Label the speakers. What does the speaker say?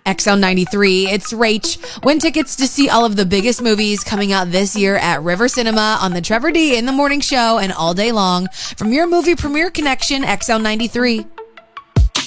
Speaker 1: XL93, it's Rach. Win tickets to see all of the biggest movies coming out this year at River Cinema on the Trevor D in the Morning Show and all day long from your movie premiere connection, XL93.